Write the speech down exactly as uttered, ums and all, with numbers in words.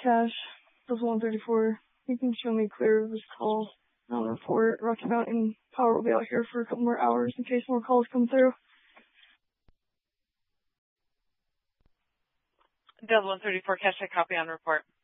Cash, Delta one thirty-four. You can show me clear of this call on the report. Rocky Mountain Power will be out here for a couple more hours in case more calls come through. Delta one thirty-four, Cash, I copy on report.